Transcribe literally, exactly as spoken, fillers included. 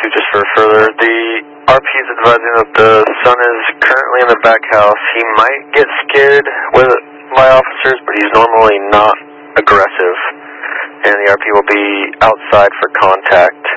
just for further, the R P is advising that the son is currently in the back house. He might get scared with by officers, but he's normally not aggressive. And the R P will be outside for contact